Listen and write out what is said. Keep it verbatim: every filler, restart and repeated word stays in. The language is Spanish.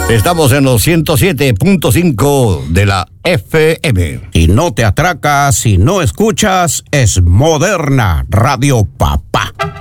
Estamos en los ciento siete punto cinco de la F M. Si no te atracas, si no escuchas, es Moderna Radio Papá.